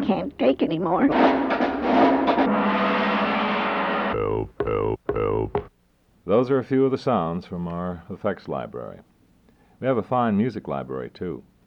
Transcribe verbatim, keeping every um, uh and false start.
can't take anymore. Help, help, help. Those are a few of the sounds from our effects library. We have a fine music library, too.